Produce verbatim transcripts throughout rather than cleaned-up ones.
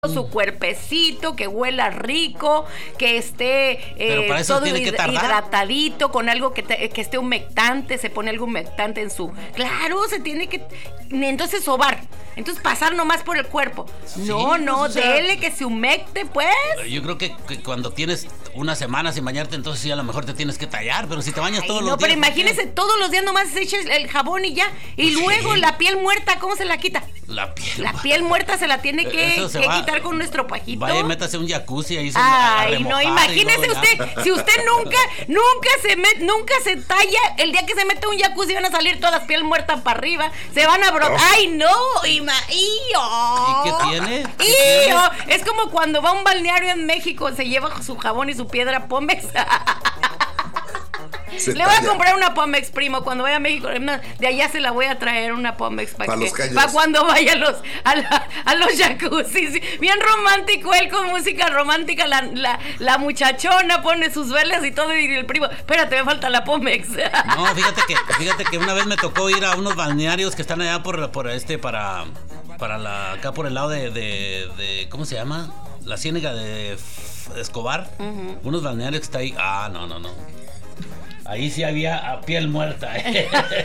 su cuerpecito, que huela rico, que esté eh, todo hid- hidratadito, con algo que, te, que esté humectante, se pone algo humectante en su... Claro, se tiene que... Entonces sobar, entonces pasar nomás por el cuerpo. Sí, no, no, pues, o sea, dele que se humecte, pues. Yo creo que, que cuando tienes unas semanas sin bañarte, entonces sí a lo mejor te tienes que tallar, pero si te bañas Ay, todos no, los días... No, pero imagínese, todos los días nomás se echa el jabón y ya, y pues luego sí. La piel muerta, ¿cómo se la quita? La piel, la piel muerta se la tiene que, que quitar con nuestro pajito. Vaya y métase un jacuzzi ahí. Ay, no, imagínese usted, ya. Si usted nunca, nunca se met, nunca se talla, el día que se mete un jacuzzi van a salir todas las piel muertas para arriba, se van a brotar. Oh. Ay, no, ima, ¿Y qué tiene? ¿Qué tiene? Es como cuando va a un balneario en México, se lleva su jabón y su piedra Pómex. Se Le voy talla. a comprar una Pómex, primo, cuando vaya a México. De allá se la voy a traer una Pómex para que para cuando vaya a los a, la, a los jacuzzis. Bien romántico él con música romántica, la, la, la muchachona pone sus velas y todo, y el primo, espérate, me falta la Pómex. No, fíjate que fíjate que una vez me tocó ir a unos balnearios que están allá por por este para para la acá por el lado de de, de ¿cómo se llama? La Ciénega de Escobar. Uh-huh. Unos balnearios que está ahí. Ah, no, no, no. Ahí sí había piel muerta. ¿eh?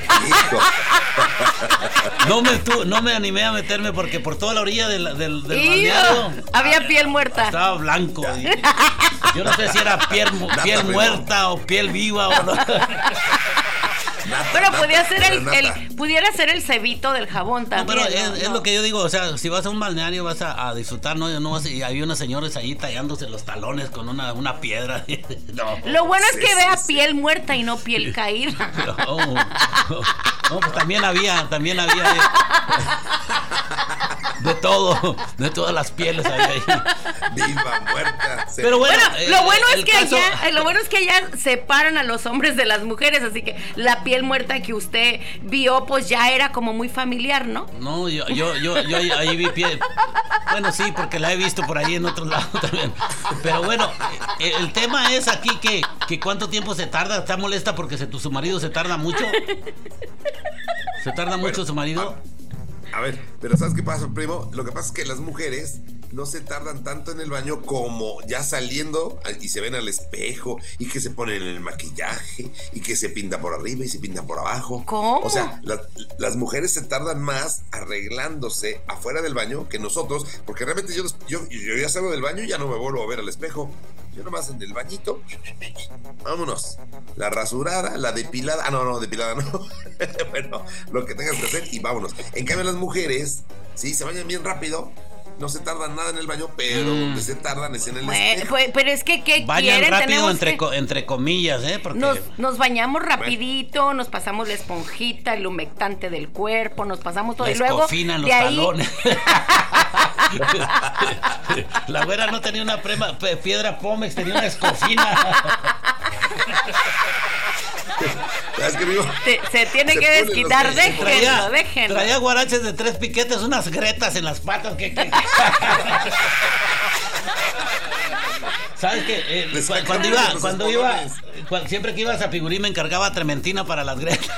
No me tu, no me animé a meterme porque por toda la orilla del, del, del balneario había piel muerta. Estaba blanco. Y yo no sé si era piel, piel muerta o piel viva o no. Nata, pero nata, podía ser el, el pudiera ser el cebito del jabón también. No, pero es, ¿no? es lo que yo digo, o sea, si vas a un balneario vas a, a disfrutar, no, no vas a, y había unas señores ahí tallándose los talones con una, una piedra. No. Lo bueno sí, es que sí, vea sí. piel muerta y no piel caída. No, no, no, pues también había, también había de, de todo, de todas las pieles había ahí. Viva, muerta. Se... Pero bueno, bueno eh, lo bueno es que caso... allá, lo bueno es que allá separan a los hombres de las mujeres, así que la piel muerta que usted vio, pues ya era como muy familiar, ¿no? No, yo, yo, yo, yo ahí, ahí vi piel. Bueno, sí, porque la he visto por ahí en otros lados también. Pero bueno, el, el tema es aquí que, que cuánto tiempo se tarda. ¿Está molesta porque se, tu, su marido se tarda mucho? ¿Se tarda bueno, mucho su marido? A, a ver, pero ¿sabes qué pasa, primo? Lo que pasa es que las mujeres no se tardan tanto en el baño como ya saliendo y se ven al espejo y que se ponen el maquillaje y que se pinta por arriba y se pinta por abajo. ¿Cómo? O sea, la, las mujeres se tardan más arreglándose afuera del baño que nosotros, porque realmente yo, yo, yo ya salgo del baño y ya no me vuelvo a ver al espejo. Yo nomás en el bañito, vámonos. La rasurada, la depilada. Ah, no, no, depilada no. Bueno, lo que tengas que hacer y vámonos. En cambio, las mujeres, sí, se bañan bien rápido. No se tardan nada en el baño, pero mm. donde se tardan es en el bueno, espejo. Pues, pero es que, ¿qué Bañan quieren? rápido entre, que... co, entre comillas, ¿eh? Porque... Nos, nos bañamos rapidito, bueno. Nos pasamos la esponjita, el humectante del cuerpo, nos pasamos todo. La y luego escofina en los de talones. Ahí... La güera no tenía una prema, piedra Pómex, tenía una escofina. Es que digo, se, se tiene se que desquitar, déjenlo, traía, déjenlo. Traía guaraches de tres piquetes, unas gretas en las patas que... que... ¿Sabes qué? Eh, cu cuando iba, cuando iba, cu siempre que ibas a Figurín me encargaba trementina para las gretas.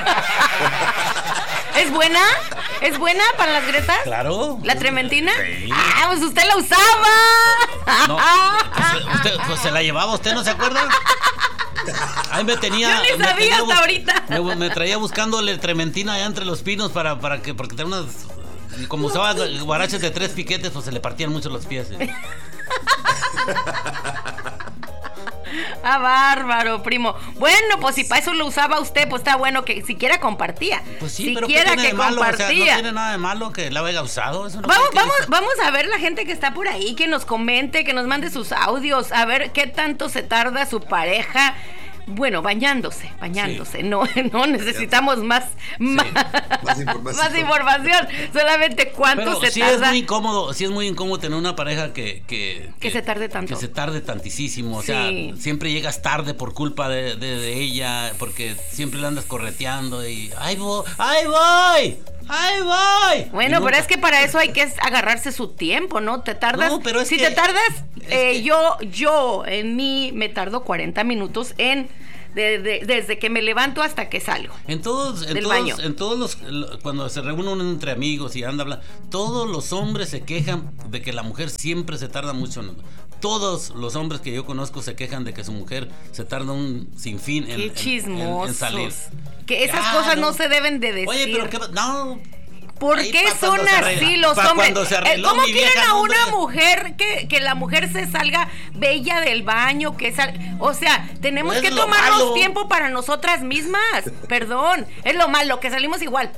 ¿Es buena? ¿Es buena para las gretas? Claro. ¿La trementina? Sí. Ah, pues usted la usaba. No, pues, usted, pues se la llevaba, ¿usted no se acuerda? Ahí me tenía. Yo ni sabía tenía, hasta ahorita. Me, me traía buscándole trementina allá entre los pinos para, para que, porque tenía unas. Como usaba guaraches de tres piquetes, pues se le partían mucho los pies. ¿eh? Ah, bárbaro, primo. Bueno, pues si para eso lo usaba usted, pues está bueno que siquiera compartía. Pues sí, siquiera pero ¿qué tiene que de malo? compartía. O sea, no tiene nada de malo que la haya usado. Eso no vamos, vamos, vamos a ver la gente que está por ahí, que nos comente, que nos mande sus audios, a ver qué tanto se tarda su pareja. Bueno, bañándose, bañándose, sí. no, no necesitamos más, sí. más, más, información. más información, solamente cuánto Pero se sí tarda. Es muy incómodo, sí es muy incómodo tener una pareja que que, que, que se tarde tanto. Que se tarde tantísimo, o sí. sea, siempre llegas tarde por culpa de, de, de ella, porque siempre la andas correteando y ¡ay voy! ¡Ay voy! ¡Ay, voy! Bueno, pero es que para eso hay que agarrarse su tiempo, ¿no? Te tardas. No, pero es si que, te tardas, eh, que... yo, yo, en mí, me tardo cuarenta minutos en de, de, desde que me levanto hasta que salgo. En todos, en del todos, baño. en todos los, cuando se reúnen entre amigos y anda hablando, todos los hombres se quejan de que la mujer siempre se tarda mucho. Todos los hombres que yo conozco se quejan de que su mujer se tarda un sinfín en, Qué chismosos. en, en salir. Que esas ah, cosas no. no se deben de decir. Oye, pero qué no. ¿Por Ahí qué pa son así arregla, los hombres? Eh, ¿Cómo quieren quieren a hombre? una mujer que, que la mujer se salga bella del baño? Que sal... O sea, tenemos es que tomarnos tiempo para nosotras mismas. Perdón, es lo malo, que salimos igual.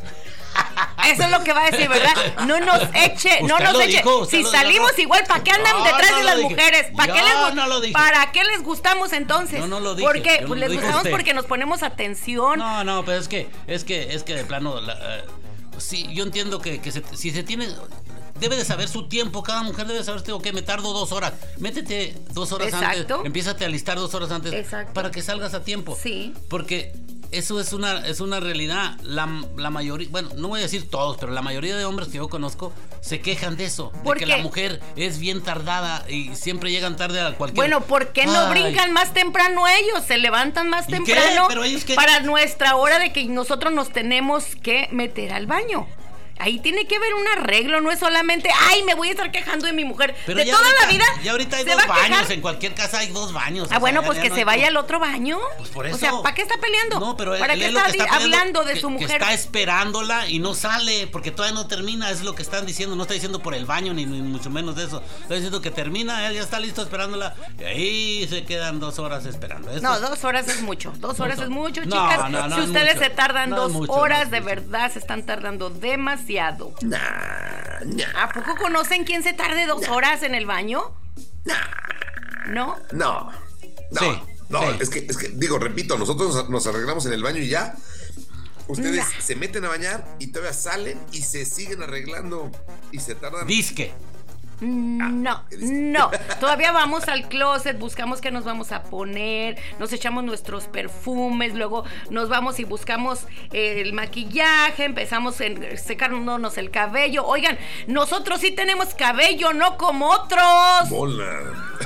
Eso es lo que va a decir, ¿verdad? No nos eche, no nos eche. Dijo, si salimos dijo. igual, ¿para qué andan no, detrás no de las dije. mujeres? ¿Para qué, les, no ¿Para qué les gustamos entonces? No, no lo dije. Porque no pues, lo les gustamos usted. porque nos ponemos atención. No, no, pero es que, es que, es que de plano, la, uh, sí, yo entiendo que, que se, si se tiene. Debe de saber su tiempo, cada mujer debe saber, tengo que me tardo dos horas. Métete dos horas Exacto. antes, empiézate a alistar dos horas antes Exacto. para que salgas a tiempo. Sí. Porque eso es una, es una realidad. La, la mayoría, bueno, no voy a decir todos, pero la mayoría de hombres que yo conozco se quejan de eso. ¿Por de que qué? la mujer es bien tardada y siempre llegan tarde a cualquier... Bueno, ¿por qué no Ay. brincan más temprano ellos? Se levantan más ¿Y temprano qué? Pero ellos qué... para nuestra hora de que nosotros nos tenemos que meter al baño. Ahí tiene que haber un arreglo, no es solamente, ay, me voy a estar quejando de mi mujer. Pero de ya toda ahorita, la vida. Ya ahorita hay ¿se dos va a baños, quejar? en cualquier casa hay dos baños. Ah, bueno, sea, pues ya, que ya se no vaya hay... al otro baño. Pues por eso. O sea, ¿para qué está peleando? No, pero ¿Para él, qué él está, lo que está hablando de que, su mujer? Que está esperándola y no sale, porque todavía no termina, es lo que están diciendo. No está diciendo por el baño, ni, ni mucho menos de eso. Está diciendo que termina, él ya está listo esperándola. Y ahí se quedan dos horas esperando. Eso no, es... dos horas es mucho. Dos horas no, es mucho, no, chicas. No, no, si ustedes mucho. se tardan no dos mucho, horas, no de mucho. verdad se están tardando demasiado. Nah, nah. ¿A poco conocen quién se tarde dos nah. horas en el baño? Nah. ¿No? No. No. Sí, no, sí. es que, es que, digo, repito, nosotros nos arreglamos en el baño y ya. Ustedes nah. se meten a bañar y todavía salen y se siguen arreglando y se tardan. Disque. No, no, todavía vamos al closet, buscamos qué nos vamos a poner, nos echamos nuestros perfumes, luego nos vamos y buscamos el maquillaje, empezamos a secarnos el cabello. Oigan, nosotros sí tenemos cabello, no como otros. Bola.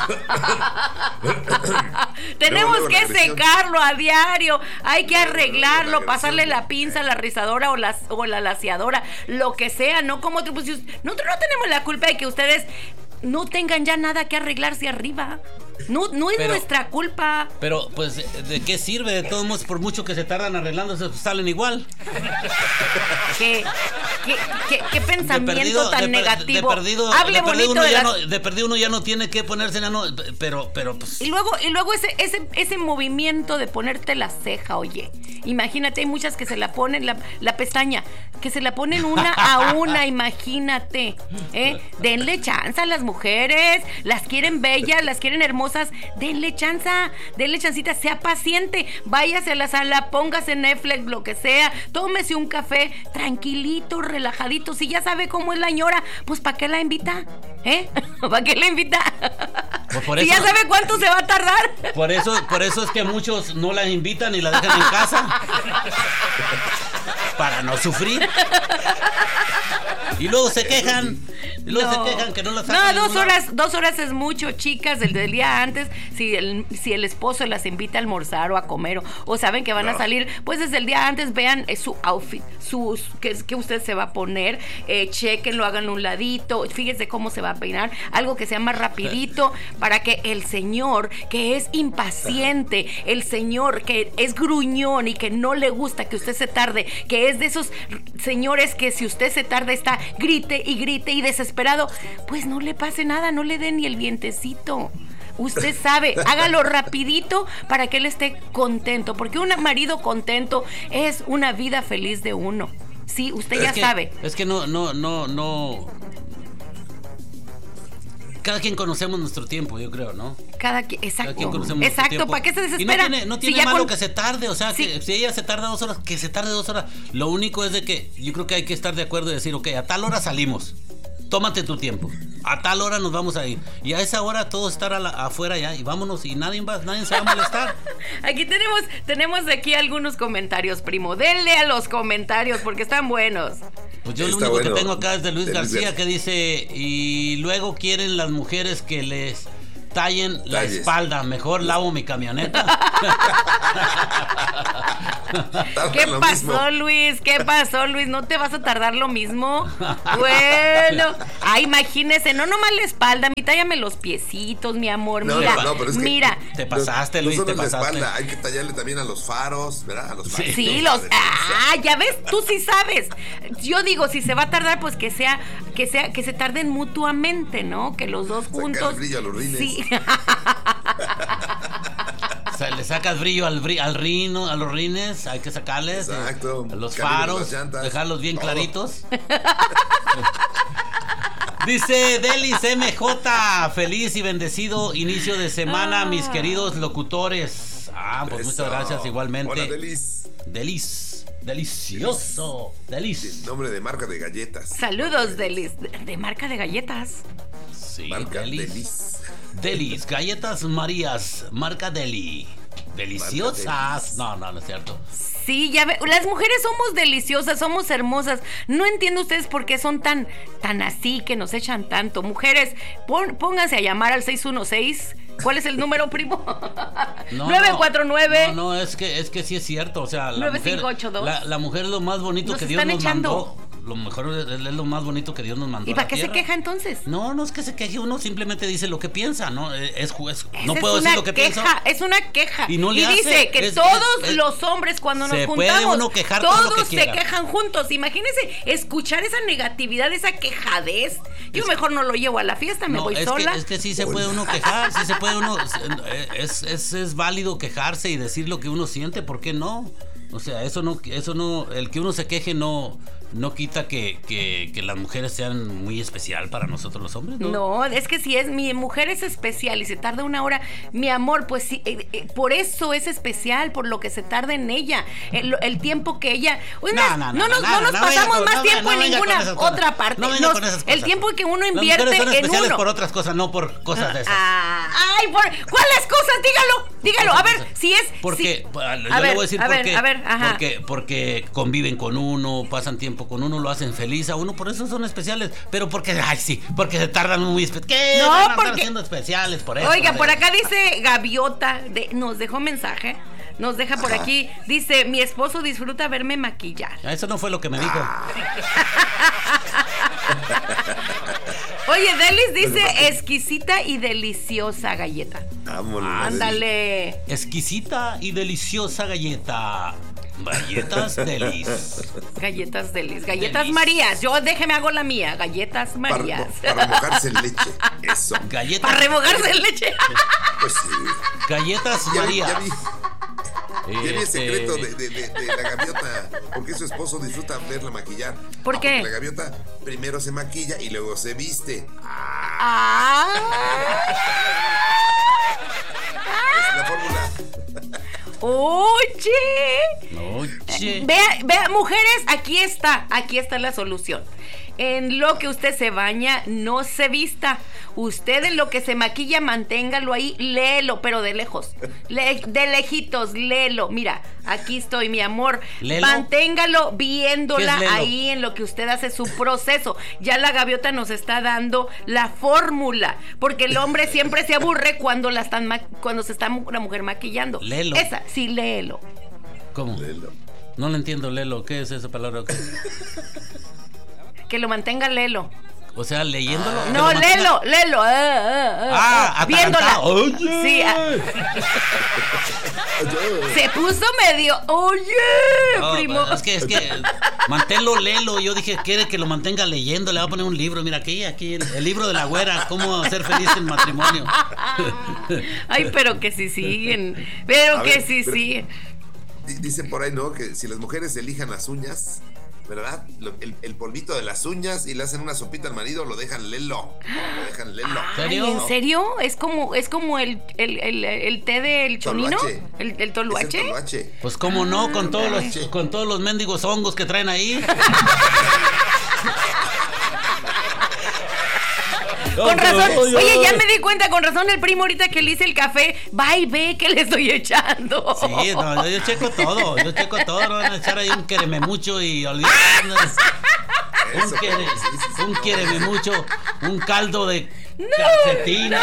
Tenemos luego, luego que secarlo a diario, hay que arreglarlo, luego, pasarle la pinza, la rizadora o la, o la laseadora, lo que sea, no como otros. Pues, nosotros no tenemos la culpa de que ustedes no tengan ya nada que arreglarse arriba. No, no es pero, nuestra culpa. Pero, pues, ¿de qué sirve? De todos modos, por mucho que se tardan arreglándose, pues, salen igual. ¿Qué, qué, qué, qué pensamiento de perdido, tan de, negativo? De perdido, Hable de perdido bonito uno de, ya las... no, de perdido uno ya no tiene que ponerse, no, pero, pero, pues... Y luego, y luego ese, ese, ese movimiento de ponerte la ceja, oye. Imagínate, hay muchas que se la ponen, la, la pestaña, que se la ponen una a una, imagínate. ¿eh? Denle chance a las mujeres, las quieren bellas, las quieren hermosas, denle chanza, denle chancita, sea paciente, váyase a la sala, póngase Netflix, lo que sea, tómese un café, tranquilito, relajadito, si ya sabe cómo es la ñora, pues ¿para qué la invita? ¿Eh? ¿Para qué la invita? Pues por si eso, ya sabe cuánto se va a tardar. Por eso, por eso es que muchos no la invitan y la dejan en casa. Para no sufrir. Y luego se quejan. Y luego no. se quejan que no la sacan. No, dos horas, dos horas es mucho, chicas, del, del día antes. Si el, si el esposo las invita a almorzar o a comer, o, o saben que van no. a salir, pues desde el día antes vean eh, su outfit, sus que, que usted se va a poner, eh, chequenlo, hagan un ladito, fíjense cómo se va a peinar, algo que sea más rapidito, para que el señor que es impaciente, el señor que es gruñón y que no le gusta que usted se tarde, que es de esos señores que si usted se tarda está grite y grite y desesperado, pues no le pase nada, no le dé ni el vientecito. Usted sabe, hágalo rapidito para que él esté contento, porque un marido contento es una vida feliz de uno. Sí, usted ya es que, sabe. Es que no, no, no, no. Cada quien conocemos nuestro tiempo, yo creo, ¿no? Cada quien, exacto. Cada quien conocemos exacto, ¿para qué se desespera? Y no tiene, no tiene si malo con... que se tarde, o sea, sí. que si ella se tarda dos horas, que se tarde dos horas. Lo único es de que yo creo que hay que estar de acuerdo y decir, ok, a tal hora salimos. Tómate tu tiempo. A tal hora nos vamos a ir. Y a esa hora todos estar a la, afuera ya y vámonos y nadie va, nadie se va a molestar. Aquí tenemos, tenemos aquí algunos comentarios, primo. Denle a los comentarios porque están buenos. Pues yo lo único bueno. que tengo acá es de Luis de García Luis que dice, y luego quieren las mujeres que les tallen la Talles. espalda. Mejor lavo mi camioneta. ¿Qué pasó, mismo. Luis? ¿Qué pasó, Luis? ¿No te vas a tardar lo mismo? Bueno, ah, imagínese, no nomás la espalda, mi tállame los piecitos, mi amor. No, mira, no, no, pero es mira. Que te pasaste, Luis, no te solo pasaste. La espalda, hay que tallarle también a los faros, ¿verdad? A los faros. Sí, sí los. Ah, ya ves, tú sí sabes. Yo digo, si se va a tardar, pues que sea, que sea, que se tarden mutuamente, ¿no? Que los dos juntos. Sacar el brillo a los rines. Sí. O sea, le sacas brillo al, bri al rino, a los rines, hay que sacarles. Exacto. Eh, los faros, dejarlos bien todo. Claritos. Dice Delis M J, feliz y bendecido inicio de semana, ah. mis queridos locutores. Ah, pues Eso. muchas gracias igualmente. Hola, Delis. Delis. Delicioso. Delis. Delis. Nombre de marca de galletas. Saludos, Delis. De, de marca de galletas. Sí, marca Delis. Delis. Delis, galletas Marías, marca Deli. Deliciosas. Marca Delis. No, no, no es cierto. Sí, ya ve, las mujeres somos deliciosas, somos hermosas. No entiendo ustedes por qué son tan, tan así, que nos echan tanto. Mujeres, pon, pónganse a llamar al seis uno seis. ¿Cuál es el número, primo? No, nueve cuatro nueve. No, no, es que, es que sí es cierto. O sea, la, nueve cinco ocho dos. Mujer, la, la mujer es lo más bonito nos que Dios nos echando. mandó. Lo mejor es, es lo más bonito que Dios nos mandó. ¿Y para qué tierra. se queja entonces? No, no es que se queje, uno simplemente dice lo que piensa, ¿no? Es, es, no es puedo decir lo que queja, pienso. Es una queja. Y, no le y hace, dice que es, todos es, es, los hombres cuando nos se juntamos, puede uno quejar todos todo lo que se quiera. quejan juntos. Imagínense escuchar esa negatividad, esa quejadez. Yo es, mejor no lo llevo a la fiesta, me no, voy es sola. Que, es que sí se puede uno quejar, sí se puede uno. Es, es, es válido quejarse y decir lo que uno siente, ¿por qué no? O sea, eso no, eso no, el que uno se queje no, no quita que, que, que las mujeres sean muy especial para nosotros los hombres, ¿no? No, es que si es, mi mujer es especial y se tarda una hora, mi amor, pues sí, eh, eh, por eso es especial, por lo que se tarda en ella, el, el tiempo que ella, una, no, no, no, no, nos, no, no nos no, pasamos no, más no, tiempo no, no, en ninguna otra parte, no nos, con esas cosas. El tiempo que uno invierte las son en especiales uno. por otras cosas, no por cosas de esas. Ah, ay, por, ¿cuáles cosas? Dígalo, dígalo, a ver, si es, porque, si, yo a le ver, voy a decir a por ver, qué, a ver, ajá. porque, porque conviven con uno, pasan tiempo con uno, lo hacen feliz a uno, por eso son especiales, pero porque, ay sí, porque se tardan muy especiales. ¿Qué? No, van a porque estar haciendo especiales por eso. Oiga, por acá dice Gaviota, de, nos dejó mensaje, nos deja por aquí, dice, mi esposo disfruta verme maquillar. Eso no fue lo que me dijo. Oye, Delis dice exquisita y deliciosa galleta. Vámonos. Ándale. Exquisita y deliciosa galleta. Galletas Delis. Galletas Delis. Galletas Delis. Marías. Yo déjeme hago la mía. Galletas Marías. Para, para remojarse en leche. Eso. Galletas. Para remojarse en leche. Pues sí. Galletas ya Marías. Vi, ya vi. Ya vi el secreto de, de, de, de la gaviota. ¿Por qué su esposo disfruta verla maquillar? ¿Por ah, qué? Porque la gaviota primero se maquilla y luego se viste. Ah. Es la fórmula. Oye. Oye. Vea, vea, mujeres, aquí está, aquí está la solución. En lo que usted se baña, no se vista. Usted en lo que se maquilla, manténgalo ahí, léelo, pero de lejos. Le, de lejitos, léelo. Mira, aquí estoy, mi amor. ¿Léelo? Manténgalo viéndola ahí en lo que usted hace su proceso. Ya la gaviota nos está dando la fórmula. Porque el hombre siempre se aburre cuando la están cuando se está la mujer maquillando. Léelo. Esa, sí, léelo. ¿Cómo? Léelo. No lo entiendo, léelo. ¿Qué es esa palabra? Que lo mantenga lelo. O sea, leyéndolo. Ah, no, léelo, léelo. Ah, ah, ah, ah viéndola. Oye. Sí. Ah. Se puso medio. Oye, no, primo. Es que, es que, manténlo, léelo. Yo dije, quiere que lo mantenga leyendo. Le voy a poner un libro. Mira, aquí, aquí, el, el libro de la güera. Cómo ser feliz en matrimonio. Ay, pero que sí siguen. Pero a que ver, sí pero, siguen. Dicen por ahí, ¿no? Que si las mujeres elijan las uñas, ¿verdad? El, el polvito de las uñas y le hacen una sopita al marido, lo dejan lelo. Lo dejan lelo. Ay, ¿en serio? ¿Es como, es como el, el, el, el té del chonino? ¿El, el toluache? El toluache. Pues cómo no, con todos los, con todos los mendigos hongos que traen ahí. Con razón, oye, ya me di cuenta, con razón el primo ahorita que le hice el café, va y ve que le estoy echando. Sí, no, yo checo todo, yo checo todo, no van a echar ahí un quéreme mucho y olvídate. Un, quiere, un quiereme mucho, un caldo de No, calcetines.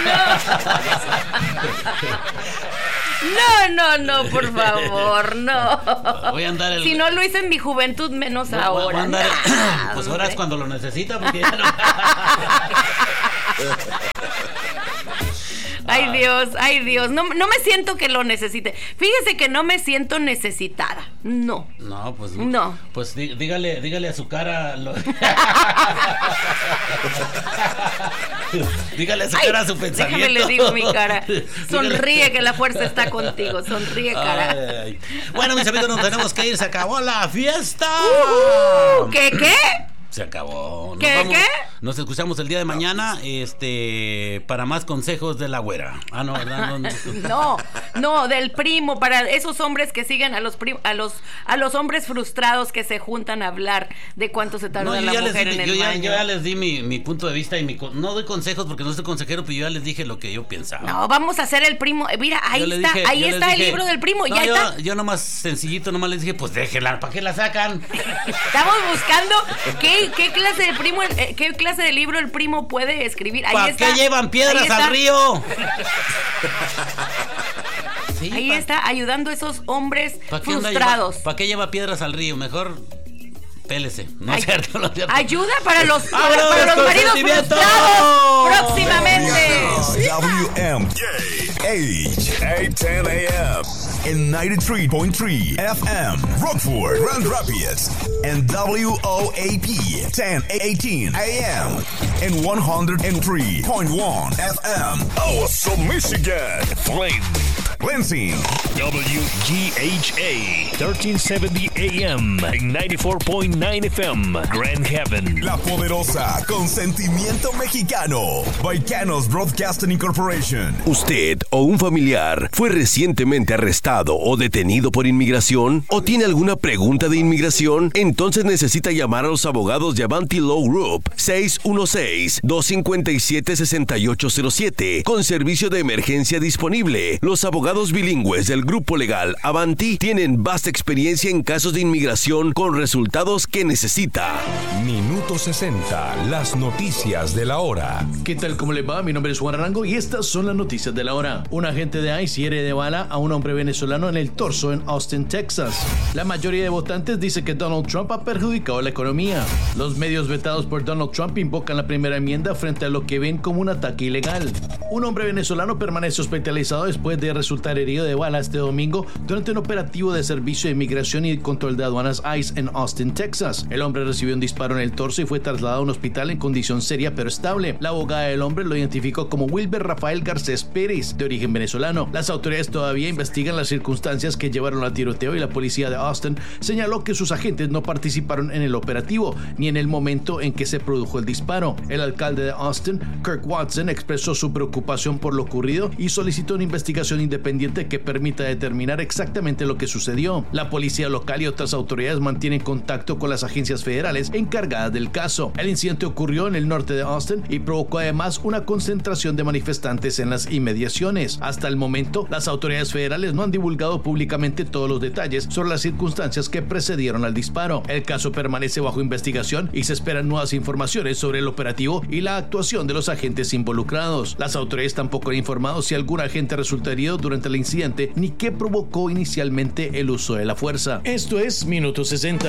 No, no, no, por favor, no. Voy a andar el... Si no lo hice en mi juventud, menos voy, ahora. Voy a andar... Nah, pues ahora es cuando lo necesita, porque ya no... Ay, Dios, ay, Dios. No, no me siento que lo necesite. Fíjese que no me siento necesitada. No. No, pues. No. Pues dí, dígale, dígale a su cara. Lo... dígale a su ay, cara su pensamiento. Déjame le digo mi cara. Sonríe que la fuerza está contigo. Sonríe, cara. Ay, ay. Bueno, mis amigos, nos tenemos que ir. Se acabó la fiesta. Uh, ¿Qué, qué? Se acabó. Nos ¿Qué, vamos, qué? Nos escuchamos el día de mañana, este, para más consejos de la güera. Ah, no, ¿verdad? No, no, no, no, del primo, para esos hombres que siguen a los prim, a los a los hombres frustrados que se juntan a hablar de cuánto se tarda no, la mujer di, en el yo baño. Ya, yo ya les di mi, mi punto de vista y mi no doy consejos porque no soy consejero, pero yo ya les dije lo que yo pensaba. No, vamos a hacer el primo. Mira, ahí yo está, dije, ahí está el dije, libro del primo. No, ya yo, está. Yo nomás sencillito, nomás les dije, pues déjenla, ¿para qué la sacan? Estamos buscando qué, qué clase de primo, qué clase de libro el primo puede escribir. Ahí ¿Para está, qué llevan piedras al río? Sí, ahí pa... está, ayudando a esos hombres ¿Pa frustrados. ¿Para qué lleva piedras al río? Mejor pélese. No es cierto, no es cierto. Ayuda para los, para, para los maridos frustrados. Próximamente. W M K H eight ten A M and ninety-three point three F M Rockford, Grand Rapids, and W O A P ten eighteen A M and one hundred three point one F M Awesome, Michigan. Flint, Lansing, W G H A thirteen seventy A M and ninety-four point nine F M Grand Haven. La Poderosa, con sentimiento mexicano. Baicanos Broadcasting Incorporation. ¿Usted o un familiar fue recientemente arrestado o detenido por inmigración? ¿O tiene alguna pregunta de inmigración? Entonces necesita llamar a los abogados de Avanti Law Group seis uno seis, dos cinco siete, seis ocho cero siete con servicio de emergencia disponible. Los abogados bilingües del grupo legal Avanti tienen vasta experiencia en casos de inmigración con resultados que necesita. Minuto sesenta, las noticias de la hora. ¿Qué tal? ¿Cómo le va? Mi nombre es Juan Arango y estas son las noticias de la hora. Un agente de ICE hiere de bala a un hombre venezolano en el torso en Austin, Texas. La mayoría de votantes dice que Donald Trump ha perjudicado la economía. Los medios vetados por Donald Trump invocan la primera enmienda frente a lo que ven como un ataque ilegal. Un hombre venezolano permanece hospitalizado después de resultar herido de bala este domingo durante un operativo de Servicio de Inmigración y Control de Aduanas ICE en Austin, Texas. El hombre recibió un disparo en el torso y fue trasladado a un hospital en condición seria pero estable. La abogada del hombre lo identificó como Wilber Rafael Garcés Pérez, de origen venezolano. Las autoridades todavía investigan las circunstancias que llevaron al tiroteo y la policía de Austin señaló que sus agentes no participaron en el operativo ni en el momento en que se produjo el disparo. El alcalde de Austin, Kirk Watson, expresó su preocupación por lo ocurrido y solicitó una investigación independiente que permita determinar exactamente lo que sucedió. La policía local y otras autoridades mantienen contacto con las agencias federales encargadas del caso. El incidente ocurrió en el norte de Austin y provocó además una concentración de manifestantes en las inmediaciones. Hasta el momento, las autoridades federales no han divulgado públicamente todos los detalles sobre las circunstancias que precedieron al disparo. El caso permanece bajo investigación y se esperan nuevas informaciones sobre el operativo y la actuación de los agentes involucrados. Las autoridades tampoco han informado si algún agente resultó herido durante el incidente ni qué provocó inicialmente el uso de la fuerza. Esto es Minuto sesenta.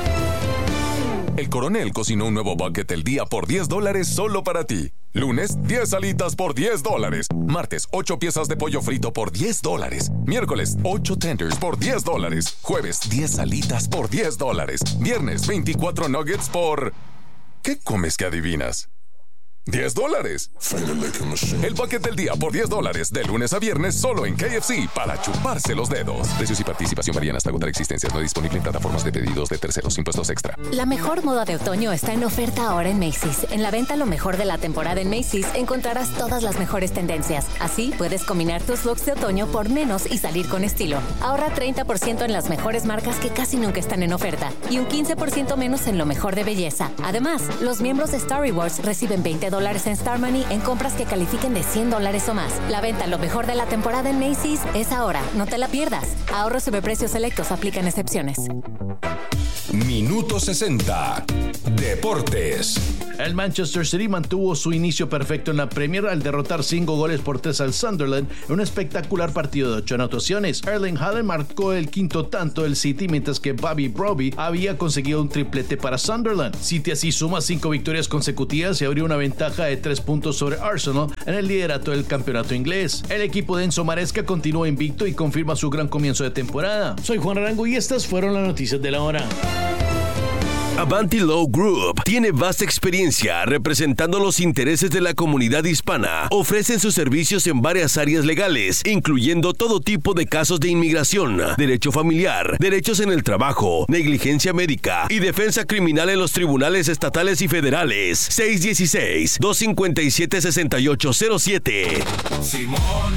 El Coronel cocinó un nuevo bucket del día por diez dólares solo para ti. Lunes, diez alitas por diez dólares. Martes, ocho piezas de pollo frito por diez dólares. Miércoles, ocho tenders por diez dólares. Jueves, diez alitas por diez dólares. Viernes, veinticuatro nuggets por... ¿Qué comes que adivinas? diez dólares. El bucket del día por diez dólares de lunes a viernes solo en K F C para chuparse los dedos. Precios y participación varían hasta agotar existencias. No disponible en plataformas de pedidos de terceros, impuestos extra. La mejor moda de otoño está en oferta ahora en Macy's. En la venta lo mejor de la temporada en Macy's encontrarás todas las mejores tendencias. Así puedes combinar tus looks de otoño por menos y salir con estilo. Ahorra treinta por ciento en las mejores marcas que casi nunca están en oferta y un quince por ciento menos en lo mejor de belleza. Además, los miembros de Star Rewards reciben veinte dólares en Star Money en compras que califiquen de cien dólares o más. La venta lo mejor de la temporada en Macy's es ahora. No te la pierdas. Ahorros sobre precios selectos, aplican excepciones. Minuto sesenta. Deportes. El Manchester City mantuvo su inicio perfecto en la Premier al derrotar cinco goles por tres al Sunderland en un espectacular partido de ocho anotaciones. Erling Haaland marcó el quinto tanto del City, mientras que Bobby Brobbey había conseguido un triplete para Sunderland. City así suma cinco victorias consecutivas y abrió una ventaja de tres puntos sobre Arsenal en el liderato del campeonato inglés. El equipo de Enzo Maresca continúa invicto y confirma su gran comienzo de temporada. Soy Juan Arango y estas fueron las noticias de la hora. Avanti Law Group tiene vasta experiencia representando los intereses de la comunidad hispana. Ofrecen sus servicios en varias áreas legales, incluyendo todo tipo de casos de inmigración, derecho familiar, derechos en el trabajo, negligencia médica y defensa criminal en los tribunales estatales y federales. seis uno seis, dos cinco siete, seis ocho cero siete. Simón